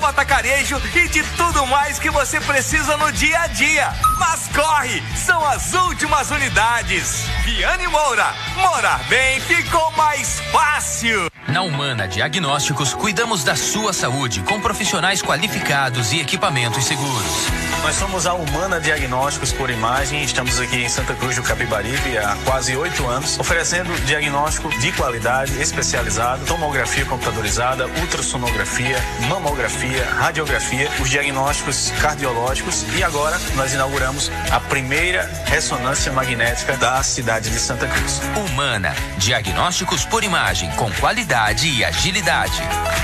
atacarejo e de tudo mais que você precisa no dia a dia. Mas corre, são as últimas unidades. Viane Moura, morar bem ficou mais fácil. Na Humana Diagnósticos, cuidamos da sua saúde com profissionais qualificados e equipamentos seguros. Nós somos a Humana Diagnósticos por Imagem, estamos aqui em Santa Cruz do Capibaribe há quase 8 anos, oferecendo diagnóstico de qualidade, especializado, tomografia computadorizada, ultrassonografia, mamografia, radiografia, os diagnósticos cardiológicos e agora nós inauguramos a primeira ressonância magnética da cidade de Santa Cruz. Humana Diagnósticos por Imagem, com qualidade e agilidade.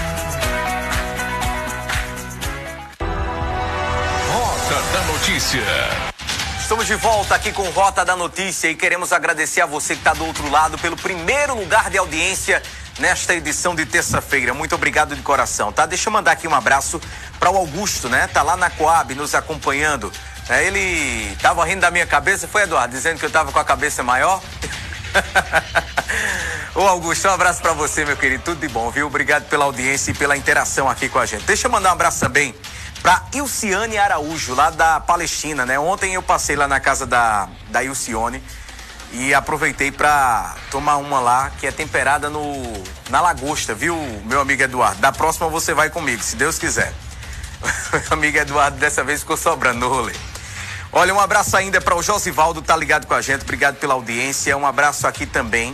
Rota da Notícia. Estamos de volta aqui com Rota da Notícia e queremos agradecer a você que está do outro lado pelo primeiro lugar de audiência nesta edição de terça-feira. Muito obrigado de coração, tá? Deixa eu mandar aqui um abraço para o Augusto, né? Tá lá na Coab nos acompanhando. Ele tava rindo da minha cabeça, foi, Eduardo, dizendo que eu tava com a cabeça maior? Ô Augusto, um abraço para você, meu querido, tudo de bom, viu? Obrigado pela audiência e pela interação aqui com a gente. Deixa eu mandar um abraço também para Ilciane Araújo, lá da Palestina, né? Ontem eu passei lá na casa da Ilcione e aproveitei para tomar uma lá que é temperada na lagosta, viu, meu amigo Eduardo? Da próxima você vai comigo, se Deus quiser. Meu amigo Eduardo dessa vez ficou sobrando no rolê. Olha, um abraço ainda para o Josivaldo, tá ligado com a gente, obrigado pela audiência. Um abraço aqui também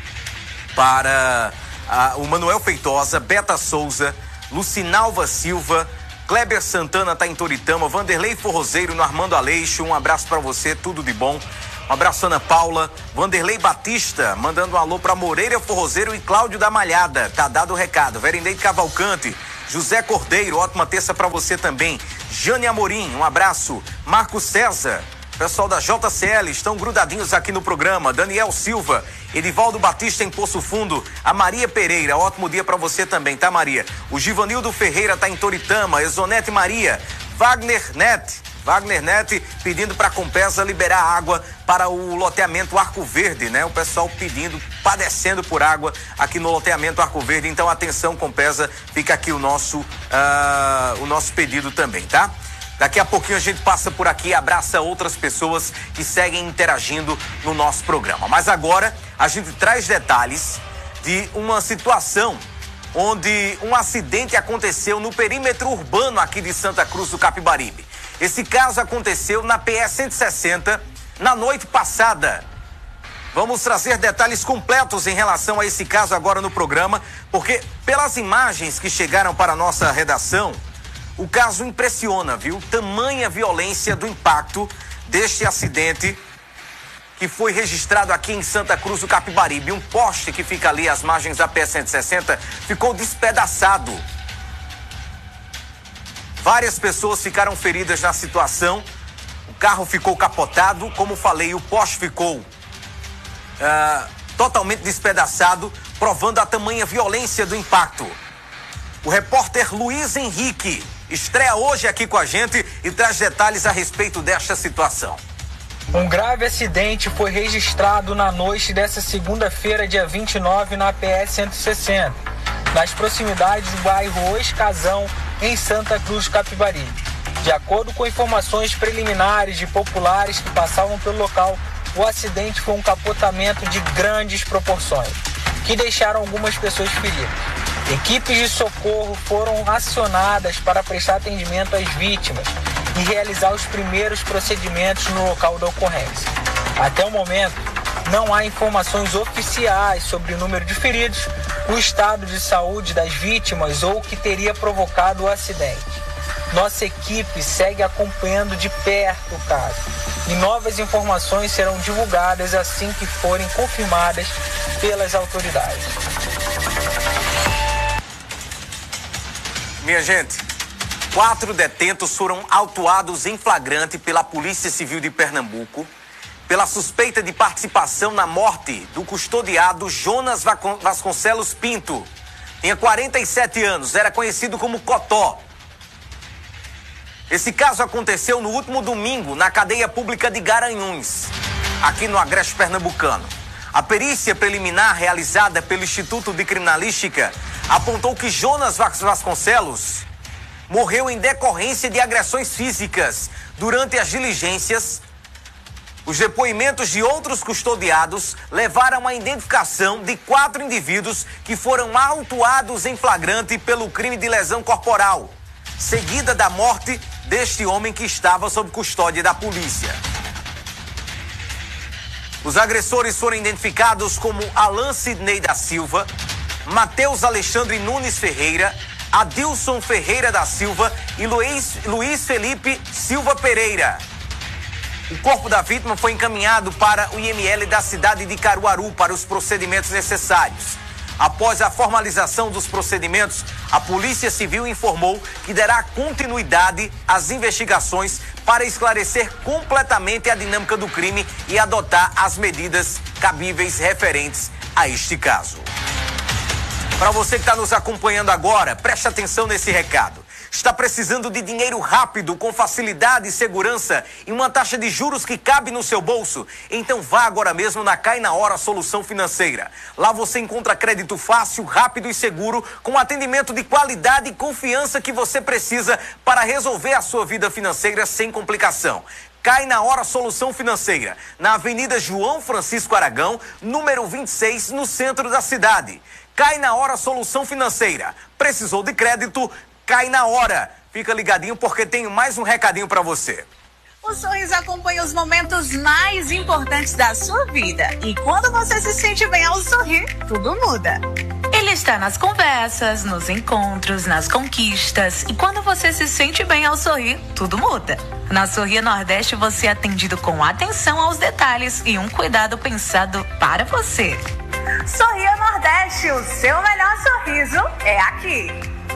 para o Manuel Feitosa, Beta Souza, Lucinalva Silva, Kleber Santana tá em Toritama, Vanderlei Forrozeiro no Armando Aleixo, um abraço para você, tudo de bom. Um abraço Ana Paula, Vanderlei Batista, mandando um alô para Moreira Forrozeiro e Cláudio da Malhada, tá dado o recado. Verendeide Cavalcante, José Cordeiro, ótima terça para você também. Jane Amorim, um abraço. Marcos César, pessoal da JCL estão grudadinhos aqui no programa. Daniel Silva, Edivaldo Batista em Poço Fundo, a Maria Pereira, ótimo dia para você também, tá, Maria? O Givanildo Ferreira tá em Toritama, Exonete Maria, Wagner Net pedindo para a Compesa liberar água para o loteamento Arco Verde, né? O pessoal pedindo, padecendo por água aqui no loteamento Arco Verde. Então, atenção, Compesa, fica aqui o nosso pedido também, tá? Daqui a pouquinho a gente passa por aqui e abraça outras pessoas que seguem interagindo no nosso programa. Mas agora a gente traz detalhes de uma situação onde um acidente aconteceu no perímetro urbano aqui de Santa Cruz do Capibaribe. Esse caso aconteceu na PE 160 na noite passada. Vamos trazer detalhes completos em relação a esse caso agora no programa, porque pelas imagens que chegaram para a nossa redação, o caso impressiona, viu? Tamanha violência do impacto deste acidente que foi registrado aqui em Santa Cruz do Capibaribe. Um poste que fica ali às margens da PE 160 ficou despedaçado. Várias pessoas ficaram feridas na situação, o carro ficou capotado, como falei, o poste ficou totalmente despedaçado, provando a tamanha violência do impacto. O repórter Luiz Henrique estreia hoje aqui com a gente e traz detalhes a respeito desta situação. Um grave acidente foi registrado na noite dessa segunda-feira, dia 29, na PE 160, nas proximidades do bairro Escazão, em Santa Cruz do Capibaribe. De acordo com informações preliminares de populares que passavam pelo local, o acidente foi um capotamento de grandes proporções, que deixaram algumas pessoas feridas. Equipes de socorro foram acionadas para prestar atendimento às vítimas e realizar os primeiros procedimentos no local da ocorrência. Até o momento, não há informações oficiais sobre o número de feridos, o estado de saúde das vítimas ou o que teria provocado o acidente. Nossa equipe segue acompanhando de perto o caso e novas informações serão divulgadas assim que forem confirmadas pelas autoridades. Minha gente, 4 detentos foram autuados em flagrante pela Polícia Civil de Pernambuco pela suspeita de participação na morte do custodiado Jonas Vasconcelos Pinto. Tinha 47 anos, era conhecido como Cotó. Esse caso aconteceu no último domingo na cadeia pública de Garanhuns, aqui no Agreste Pernambucano. A perícia preliminar realizada pelo Instituto de Criminalística apontou que Jonas Vasconcelos morreu em decorrência de agressões físicas. Durante as diligências, os depoimentos de outros custodiados levaram à identificação de 4 indivíduos que foram autuados em flagrante pelo crime de lesão corporal, seguida da morte deste homem que estava sob custódia da polícia. Os agressores foram identificados como Alan Sidney da Silva, Matheus Alexandre Nunes Ferreira, Adilson Ferreira da Silva e Luiz Felipe Silva Pereira. O corpo da vítima foi encaminhado para o IML da cidade de Caruaru para os procedimentos necessários. Após a formalização dos procedimentos, a Polícia Civil informou que dará continuidade às investigações para esclarecer completamente a dinâmica do crime e adotar as medidas cabíveis referentes a este caso. Para você que está nos acompanhando agora, preste atenção nesse recado. Está precisando de dinheiro rápido, com facilidade e segurança e uma taxa de juros que cabe no seu bolso? Então vá agora mesmo na Cai na Hora Solução Financeira. Lá você encontra crédito fácil, rápido e seguro, com atendimento de qualidade e confiança que você precisa para resolver a sua vida financeira sem complicação. Cai na Hora Solução Financeira, na Avenida João Francisco Aragão, número 26, no centro da cidade. Cai na Hora Solução Financeira. Precisou de crédito? Cai na hora. Fica ligadinho porque tenho mais um recadinho para você. O Sorriso acompanha os momentos mais importantes da sua vida. E quando você se sente bem ao sorrir, tudo muda. Ele está nas conversas, nos encontros, nas conquistas. E quando você se sente bem ao sorrir, tudo muda. Na Sorria Nordeste você é atendido com atenção aos detalhes e um cuidado pensado para você. Sorria Nordeste, o seu melhor sorriso é aqui.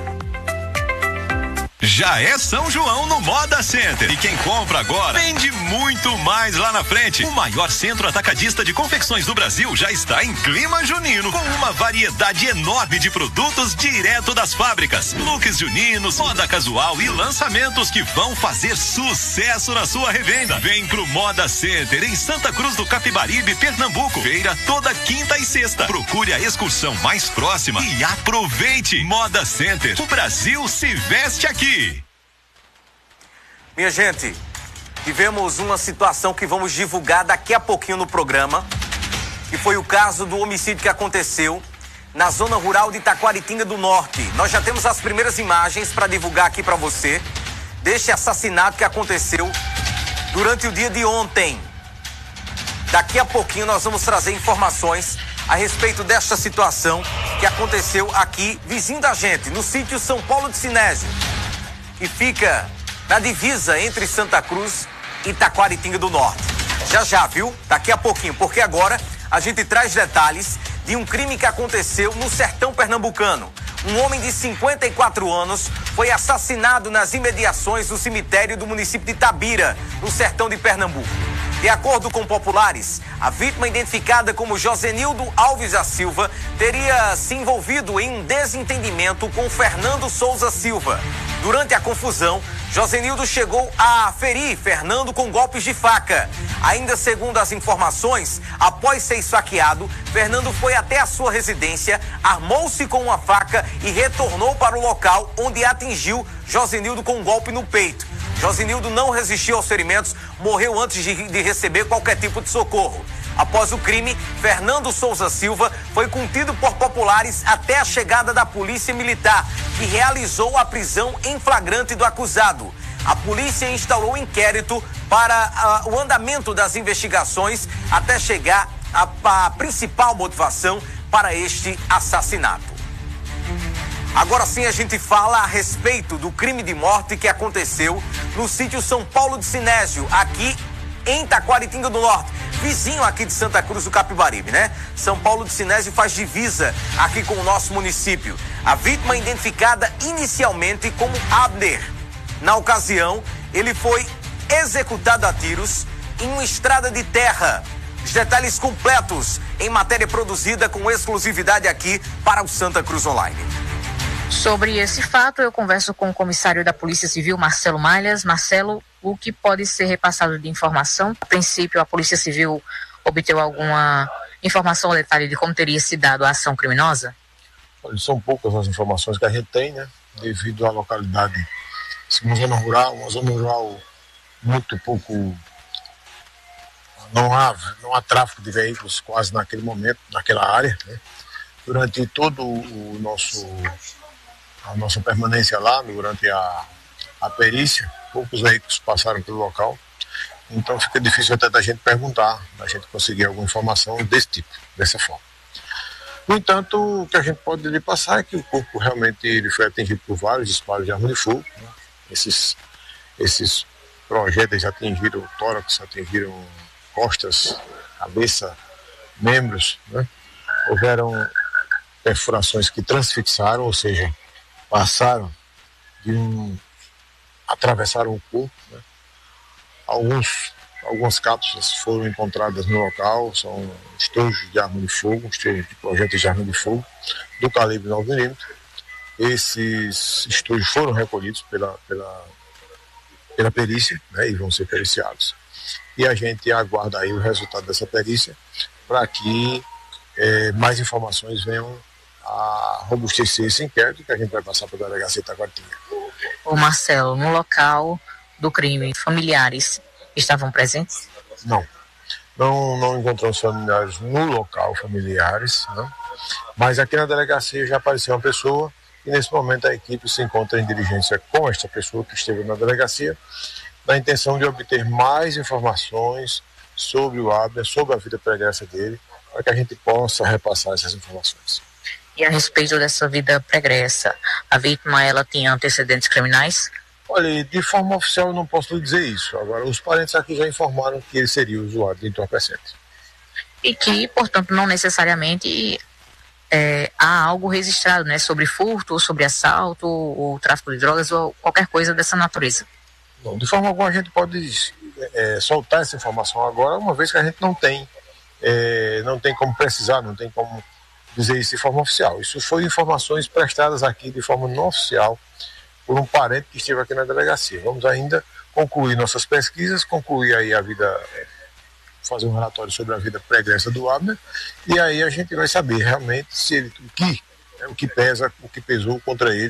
Já é São João no Moda Center. E quem compra agora vende muito mais lá na frente. O maior centro atacadista de confecções do Brasil já está em clima junino, com uma variedade enorme de produtos direto das fábricas. Looks juninos, moda casual e lançamentos que vão fazer sucesso na sua revenda. Vem pro Moda Center em Santa Cruz do Capibaribe, Pernambuco. Feira toda quinta e sexta. Procure a excursão mais próxima e aproveite. Moda Center. O Brasil se veste aqui. Minha gente, tivemos uma situação que vamos divulgar daqui a pouquinho no programa, que foi o caso do homicídio que aconteceu na zona rural de Taquaritinga do Norte. Nós já temos as primeiras imagens para divulgar aqui para você deste assassinato que aconteceu durante o dia de ontem. Daqui a pouquinho nós vamos trazer informações a respeito desta situação que aconteceu aqui, vizinho da gente, no sítio São Paulo de Sinésio, que fica na divisa entre Santa Cruz e Taquaritinga do Norte. Já, viu? Daqui a pouquinho, porque agora a gente traz detalhes de um crime que aconteceu no sertão pernambucano. Um homem de 54 anos foi assassinado nas imediações do cemitério do município de Itabira, no sertão de Pernambuco. De acordo com populares, a vítima, identificada como Josenildo Alves da Silva, teria se envolvido em um desentendimento com Fernando Souza Silva. Durante a confusão, Josenildo chegou a ferir Fernando com golpes de faca. Ainda segundo as informações, após ser esfaqueado, Fernando foi até a sua residência, armou-se com uma faca e retornou para o local onde atingiu Josenildo com um golpe no peito. Josenildo não resistiu aos ferimentos, morreu antes de receber qualquer tipo de socorro. Após o crime, Fernando Souza Silva foi contido por populares até a chegada da polícia militar, que realizou a prisão em flagrante do acusado. A polícia instaurou um inquérito para o andamento das investigações até chegar à principal motivação para este assassinato. Agora sim a gente fala a respeito do crime de morte que aconteceu no sítio São Paulo de Sinésio, aqui em Taquaritinga do Norte, vizinho aqui de Santa Cruz do Capibaribe, né? São Paulo de Sinésio faz divisa aqui com o nosso município. A vítima identificada inicialmente como Abner. Na ocasião, ele foi executado a tiros em uma estrada de terra. Os detalhes completos em matéria produzida com exclusividade aqui para o Santa Cruz Online. Sobre esse fato, eu converso com o comissário da Polícia Civil, Marcelo Malhas. Marcelo, o que pode ser repassado de informação? A princípio, a Polícia Civil obteve alguma informação ou detalhe de como teria se dado a ação criminosa? São poucas as informações que a gente tem, né? Devido à localidade uma zona rural muito pouco. Não há tráfego de veículos quase naquele momento, naquela área, né? Durante todo a nossa permanência lá, durante a perícia, poucos veículos passaram pelo local. Então fica difícil até da gente perguntar, da gente conseguir alguma informação desse tipo, dessa forma. No entanto, o que a gente pode lhe passar é que o corpo realmente ele foi atingido por vários disparos de arma de fogo, né? Esses projéteis atingiram o tórax, atingiram costas, cabeça, membros, né? Houveram perfurações que transfixaram, ou seja, passaram atravessaram o corpo, né? Algumas cápsulas foram encontradas no local, são estojos de arma de fogo, estojos de projéteis de arma de fogo do calibre 9mm. Esses estojos foram recolhidos pela perícia, né, e vão ser periciados. E a gente aguarda aí o resultado dessa perícia para que mais informações venham a robustecer esse inquérito que a gente vai passar para a delegacia Taquaritinga. Ô Marcelo, no local do crime, familiares estavam presentes? Não encontramos familiares no local, né? Mas aqui na delegacia já apareceu uma pessoa e nesse momento a equipe se encontra em diligência com esta pessoa que esteve na delegacia, na intenção de obter mais informações sobre o Abner, sobre a vida pregressa dele, para que a gente possa repassar essas informações. E a respeito dessa vida pregressa, a vítima ela tinha antecedentes criminais? Olha, de forma oficial eu não posso lhe dizer isso. Agora, os parentes aqui já informaram que ele seria usuário de entorpecentes. E que, portanto, não necessariamente há algo registrado, né, sobre furto, ou sobre assalto, ou tráfico de drogas, ou qualquer coisa dessa natureza. Não, de forma alguma a gente pode soltar essa informação agora, uma vez que a gente não tem como precisar, não tem como dizer isso de forma oficial. Isso foi informações prestadas aqui de forma não oficial por um parente que esteve aqui na delegacia. Vamos ainda concluir nossas pesquisas, concluir aí fazer um relatório sobre a vida pregressa do Abner, e aí a gente vai saber realmente se o que pesou contra ele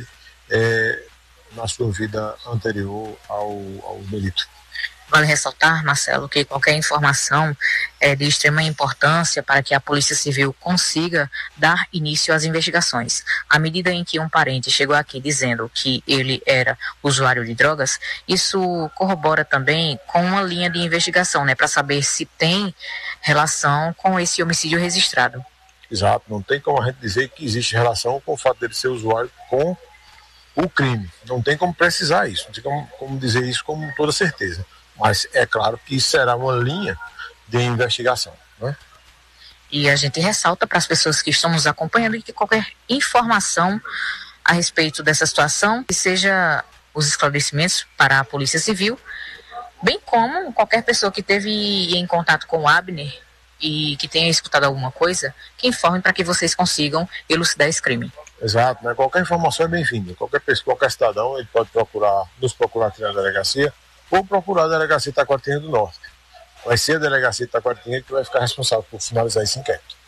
na sua vida anterior ao delito. Vale ressaltar, Marcelo, que qualquer informação é de extrema importância para que a Polícia Civil consiga dar início às investigações. À medida em que um parente chegou aqui dizendo que ele era usuário de drogas, isso corrobora também com uma linha de investigação, né, para saber se tem relação com esse homicídio registrado. Exato, não tem como a gente dizer que existe relação com o fato dele ser usuário com o crime. Não tem como precisar isso, não tem como dizer isso com toda certeza. Mas é claro que isso será uma linha de investigação, né? E a gente ressalta para as pessoas que estão nos acompanhando que qualquer informação a respeito dessa situação, que seja os esclarecimentos para a Polícia Civil, bem como qualquer pessoa que esteve em contato com o Abner e que tenha escutado alguma coisa, que informe para que vocês consigam elucidar esse crime. Exato, né? Qualquer informação é bem-vinda. Qualquer pessoa, qualquer cidadão, ele pode nos procurar aqui na delegacia, ou procurar a delegacia Taquaritinga do Norte. Vai ser a delegacia Taquaritinga que vai ficar responsável por finalizar esse inquérito.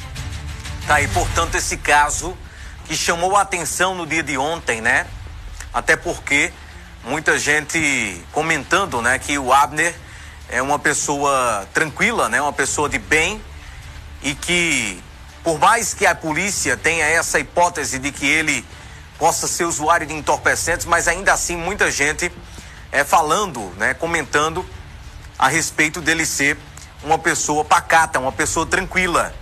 Tá aí, portanto, esse caso que chamou a atenção no dia de ontem, né? Até porque muita gente comentando, né, que o Abner é uma pessoa tranquila, né, uma pessoa de bem, e que por mais que a polícia tenha essa hipótese de que ele possa ser usuário de entorpecentes, mas ainda assim muita gente falando, né, comentando a respeito dele ser uma pessoa pacata, uma pessoa tranquila.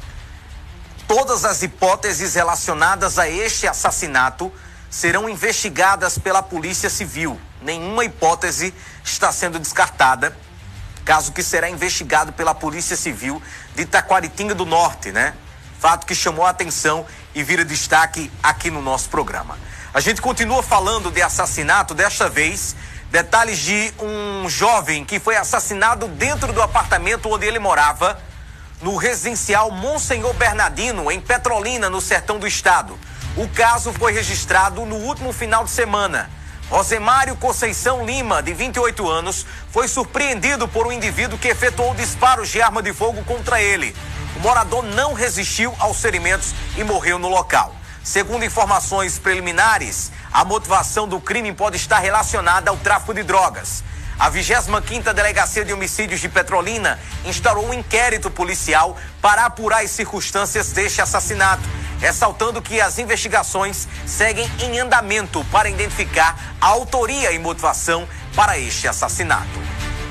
Todas as hipóteses relacionadas a este assassinato serão investigadas pela Polícia Civil. Nenhuma hipótese está sendo descartada, caso que será investigado pela Polícia Civil de Taquaritinga do Norte, né? Fato que chamou a atenção e vira destaque aqui no nosso programa. A gente continua falando de assassinato, desta vez detalhes de um jovem que foi assassinado dentro do apartamento onde ele morava, no residencial Monsenhor Bernardino, em Petrolina, no sertão do estado. O caso foi registrado no último final de semana. Rosemário Conceição Lima, de 28 anos, foi surpreendido por um indivíduo que efetuou disparos de arma de fogo contra ele. O morador não resistiu aos ferimentos e morreu no local. Segundo informações preliminares, A motivação do crime pode estar relacionada ao tráfico de drogas. A 25ª Delegacia de Homicídios de Petrolina instaurou um inquérito policial para apurar as circunstâncias deste assassinato, ressaltando que as investigações seguem em andamento para identificar a autoria e motivação para este assassinato.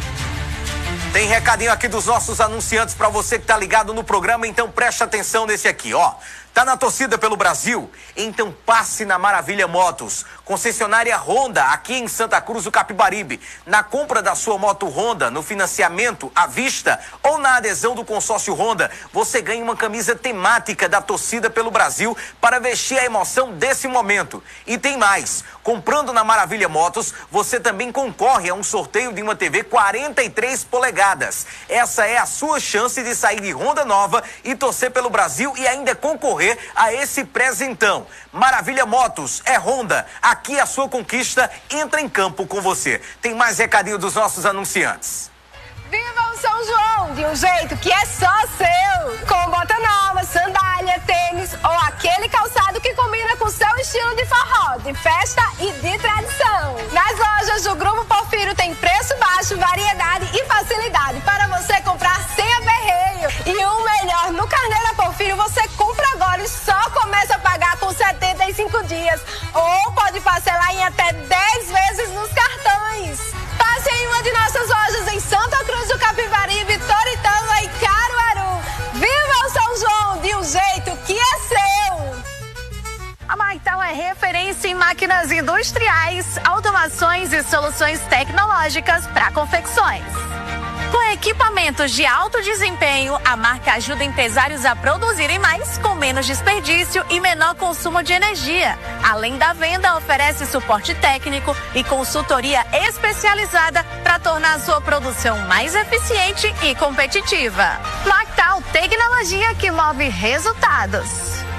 Tem recadinho aqui dos nossos anunciantes para você que tá ligado no programa, então preste atenção nesse aqui, ó. Tá na torcida pelo Brasil? Então passe na Maravilha Motos, concessionária Honda aqui em Santa Cruz do Capibaribe. Na compra da sua moto Honda, no financiamento, à vista ou na adesão do consórcio Honda, você ganha uma camisa temática da torcida pelo Brasil para vestir a emoção desse momento. E tem mais, comprando na Maravilha Motos, você também concorre a um sorteio de uma TV 43 polegadas. Essa é a sua chance de sair de Honda nova e torcer pelo Brasil e ainda concorrer a esse presentão. Maravilha Motos é Honda, aqui a sua conquista entra em campo com você. Tem mais recadinho dos nossos anunciantes. Viva o São João de um jeito que é só seu! Com bota nova, sandália, tênis ou aquele calçado que combina com seu estilo de forró, de festa e de tradição. Nas lojas do Grupo Porfírio tem preço baixo, variedade e facilidade para você comprar sem aperreio. E o melhor, no Carneiro Porfírio você compra agora e só começa a pagar com 75 dias. Ou pode parcelar em até 10 vezes nos cartões. Passe em uma de nossas lojas em Santa Cruz do Capibaribe, Toritama e Caruaru. Viva o São João de um jeito que é seu! A Marktal é referência em máquinas industriais, automações e soluções tecnológicas para confecções. Com equipamentos de alto desempenho, a marca ajuda empresários a produzirem mais com menos desperdício e menor consumo de energia. Além da venda, oferece suporte técnico e consultoria especializada para tornar a sua produção mais eficiente e competitiva. Marktal, tecnologia que move resultados.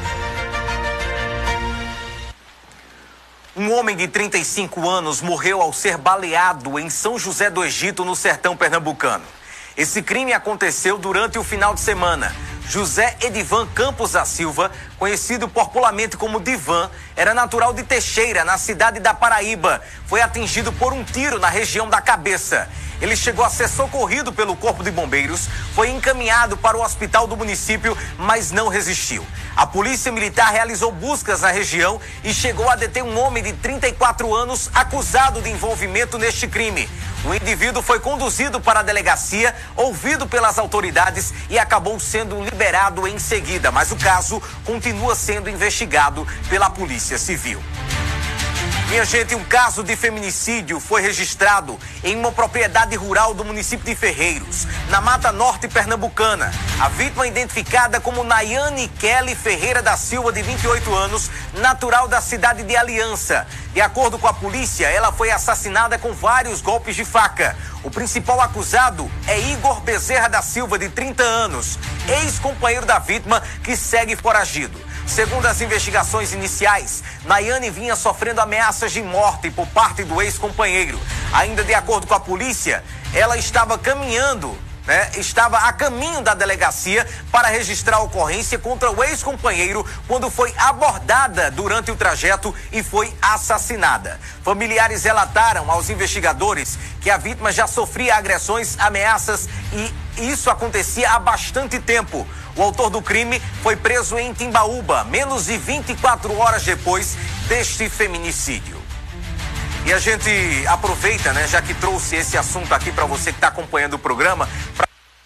Um homem de 35 anos morreu ao ser baleado em São José do Egito, no sertão pernambucano. Esse crime aconteceu durante o final de semana. José Edivan Campos da Silva, conhecido popularmente como Divan, era natural de Teixeira, na cidade da Paraíba. Foi atingido por um tiro na região da cabeça. Ele chegou a ser socorrido pelo Corpo de Bombeiros, foi encaminhado para o hospital do município, mas não resistiu. A polícia militar realizou buscas na região e chegou a deter um homem de 34 anos acusado de envolvimento neste crime. O indivíduo foi conduzido para a delegacia, ouvido pelas autoridades e acabou sendo liberado em seguida, mas o caso continua sendo investigado pela Polícia Civil. Minha gente, um caso de feminicídio foi registrado em uma propriedade rural do município de Ferreiros, na Mata Norte pernambucana. A vítima identificada como Nayane Kelly Ferreira da Silva, de 28 anos, natural da cidade de Aliança. De acordo com a polícia, ela foi assassinada com vários golpes de faca. O principal acusado é Igor Bezerra da Silva, de 30 anos, ex-companheiro da vítima, que segue foragido. Segundo as investigações iniciais, Nayane vinha sofrendo ameaças de morte por parte do ex-companheiro. Ainda de acordo com a polícia, ela estava estava a caminho da delegacia para registrar a ocorrência contra o ex-companheiro quando foi abordada durante o trajeto e foi assassinada. Familiares relataram aos investigadores que a vítima já sofria agressões, ameaças e isso acontecia há bastante tempo. O autor do crime foi preso em Timbaúba, menos de 24 horas depois deste feminicídio. E a gente aproveita, já que trouxe esse assunto aqui para você que está acompanhando o programa, para